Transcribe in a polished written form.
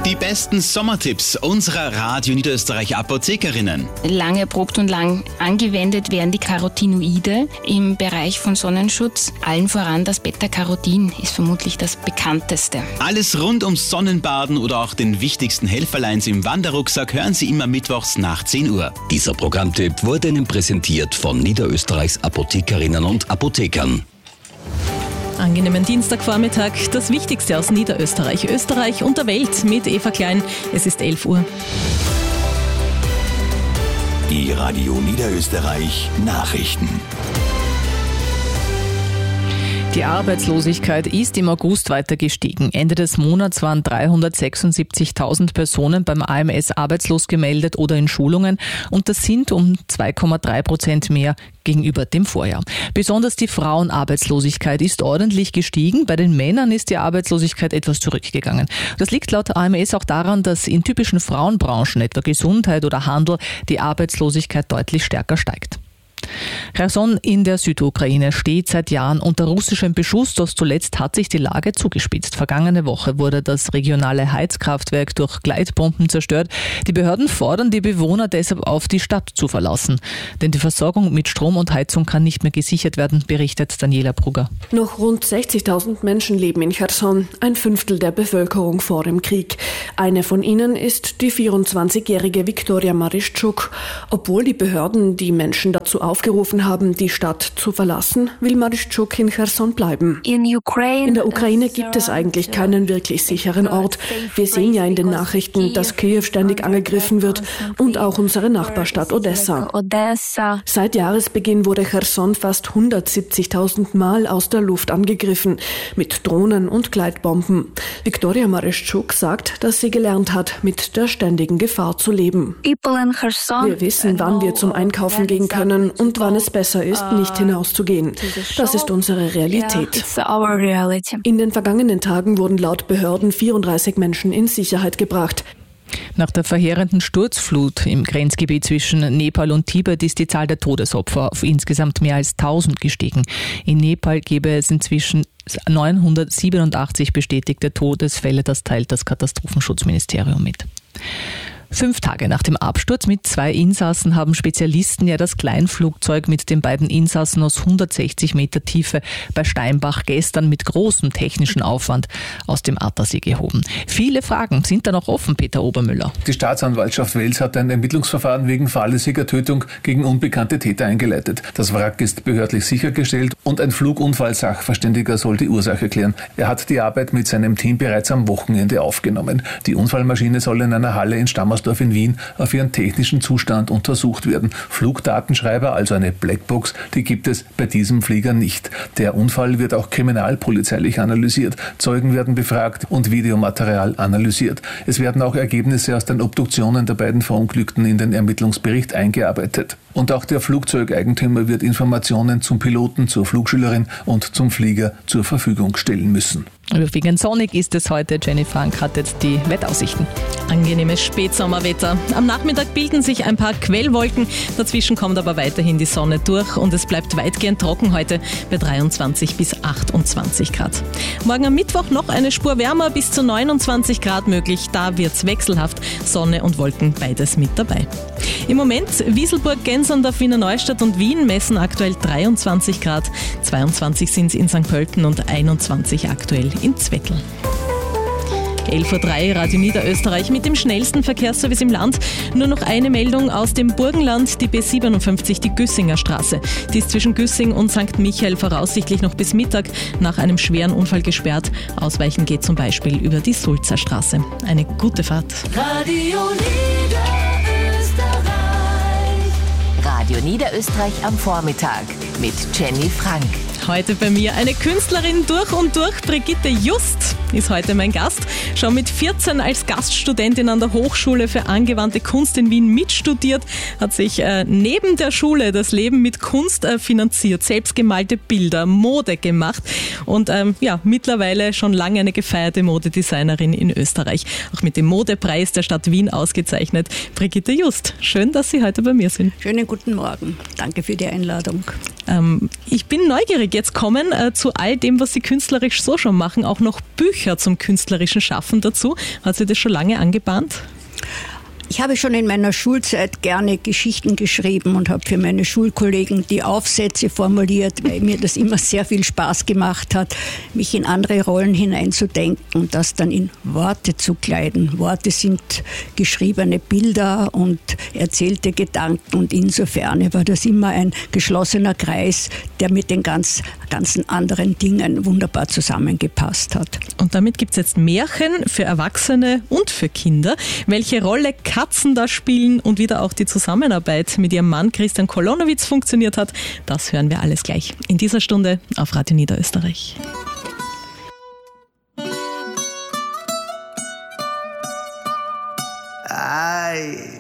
Die besten Sommertipps unserer Radio Niederösterreich Apothekerinnen. Lang erprobt und lang angewendet werden die Carotinoide im Bereich von Sonnenschutz. Allen voran das Beta-Carotin ist vermutlich das bekannteste. Alles rund ums Sonnenbaden oder auch den wichtigsten Helferleins im Wanderrucksack hören Sie immer mittwochs nach 10 Uhr. Dieser Programmtipp wurde Ihnen präsentiert von Niederösterreichs Apothekerinnen und Apothekern. Angenehmen Dienstagvormittag, das Wichtigste aus Niederösterreich, Österreich und der Welt mit Eva Klein. Es ist 11 Uhr. Die Radio Niederösterreich Nachrichten. Die Arbeitslosigkeit ist im August weiter gestiegen. Ende des Monats waren 376.000 Personen beim AMS arbeitslos gemeldet oder in Schulungen und das sind um 2,3% mehr gegenüber dem Vorjahr. Besonders die Frauenarbeitslosigkeit ist ordentlich gestiegen. Bei den Männern ist die Arbeitslosigkeit etwas zurückgegangen. Das liegt laut AMS auch daran, dass in typischen Frauenbranchen, etwa Gesundheit oder Handel, die Arbeitslosigkeit deutlich stärker steigt. Cherson in der Südukraine steht seit Jahren unter russischem Beschuss, doch zuletzt hat sich die Lage zugespitzt. Vergangene Woche wurde das regionale Heizkraftwerk durch Gleitbomben zerstört. Die Behörden fordern die Bewohner deshalb auf, die Stadt zu verlassen. Denn die Versorgung mit Strom und Heizung kann nicht mehr gesichert werden, berichtet Daniela Brugger. Noch rund 60.000 Menschen leben in Cherson, ein Fünftel der Bevölkerung vor dem Krieg. Eine von ihnen ist die 24-jährige Viktoria Marischczuk. Obwohl die Behörden die Menschen dazu aufgerufen haben, die Stadt zu verlassen, will Marischczuk in Cherson bleiben. In der Ukraine gibt es eigentlich keinen wirklich sicheren Ort. Wir sehen ja in den Nachrichten, dass Kiew ständig angegriffen wird und auch unsere Nachbarstadt Odessa. Seit Jahresbeginn wurde Cherson fast 170.000 Mal aus der Luft angegriffen, mit Drohnen und Gleitbomben. Viktoria Marischczuk sagt, dass sie gelernt hat, mit der ständigen Gefahr zu leben. Wir wissen, wann wir zum Einkaufen gehen können und wann es besser ist, nicht hinauszugehen. Das ist unsere Realität. In den vergangenen Tagen wurden laut Behörden 34 Menschen in Sicherheit gebracht. Nach der verheerenden Sturzflut im Grenzgebiet zwischen Nepal und Tibet ist die Zahl der Todesopfer auf insgesamt mehr als 1000 gestiegen. In Nepal gäbe es inzwischen 987 bestätigte Todesfälle, das teilt das Katastrophenschutzministerium mit. 5 Tage nach dem Absturz mit 2 Insassen haben Spezialisten ja das Kleinflugzeug mit den beiden Insassen aus 160 Meter Tiefe bei Steinbach gestern mit großem technischen Aufwand aus dem Attersee gehoben. Viele Fragen sind da noch offen, Peter Obermüller. Die Staatsanwaltschaft Wels hat ein Ermittlungsverfahren wegen fahrlässiger Tötung gegen unbekannte Täter eingeleitet. Das Wrack ist behördlich sichergestellt und ein Flugunfallsachverständiger soll die Ursache klären. Er hat die Arbeit mit seinem Team bereits am Wochenende aufgenommen. Die Unfallmaschine soll in einer Halle in Stammersdorf in Wien auf ihren technischen Zustand untersucht werden. Flugdatenschreiber, also eine Blackbox, die gibt es bei diesem Flieger nicht. Der Unfall wird auch kriminalpolizeilich analysiert. Zeugen werden befragt und Videomaterial analysiert. Es werden auch Ergebnisse aus den Obduktionen der beiden Verunglückten in den Ermittlungsbericht eingearbeitet. Und auch der Flugzeugeigentümer wird Informationen zum Piloten, zur Flugschülerin und zum Flieger zur Verfügung stellen müssen. Überwiegend sonnig ist es heute. Jenny Frank hat jetzt die Wettaussichten. Angenehmes Spätsommerwetter. Am Nachmittag bilden sich ein paar Quellwolken. Dazwischen kommt aber weiterhin die Sonne durch und es bleibt weitgehend trocken heute bei 23 bis 28 Grad. Morgen am Mittwoch noch eine Spur wärmer, bis zu 29 Grad möglich. Da wird's wechselhaft. Sonne und Wolken, beides mit dabei. Im Moment Wieselburg, Gensandorf, Wiener Neustadt und Wien messen aktuell 23 Grad. 22 sind es in St. Pölten und 21 aktuell in Zwettl. 11.03 Uhr, Radio Niederösterreich mit dem schnellsten Verkehrsservice im Land. Nur noch eine Meldung aus dem Burgenland, die B57, die Güssinger Straße. Die ist zwischen Güssing und St. Michael voraussichtlich noch bis Mittag nach einem schweren Unfall gesperrt. Ausweichen geht zum Beispiel über die Sulzer Straße. Eine gute Fahrt. Radio Niederösterreich. Radio Niederösterreich am Vormittag mit Jenny Frank. Heute bei mir eine Künstlerin durch und durch. Brigitte Just ist heute mein Gast. Schon mit 14 als Gaststudentin an der Hochschule für angewandte Kunst in Wien mitstudiert, hat sich neben der Schule das Leben mit Kunst finanziert, selbstgemalte Bilder, Mode gemacht und mittlerweile schon lange eine gefeierte Modedesignerin in Österreich. Auch mit dem Modepreis der Stadt Wien ausgezeichnet. Brigitte Just, schön, dass Sie heute bei mir sind. Schönen guten Morgen. Danke für die Einladung. Ich bin neugierig. jetzt kommen zu all dem, was Sie künstlerisch so schon machen, auch noch Bücher zum künstlerischen Schaffen dazu. Hat Sie das schon lange angebahnt? Ich habe schon in meiner Schulzeit gerne Geschichten geschrieben und habe für meine Schulkollegen die Aufsätze formuliert, weil mir das immer sehr viel Spaß gemacht hat, mich in andere Rollen hineinzudenken und das dann in Worte zu kleiden. Worte sind geschriebene Bilder und erzählte Gedanken und insofern war das immer ein geschlossener Kreis, der mit den ganzen anderen Dingen wunderbar zusammengepasst hat. Und damit gibt es jetzt Märchen für Erwachsene und für Kinder. Welche Rolle Katzen da spielen und wie da auch die Zusammenarbeit mit ihrem Mann Christian Kolonowitz funktioniert hat, das hören wir alles gleich in dieser Stunde auf Radio Niederösterreich. Ay.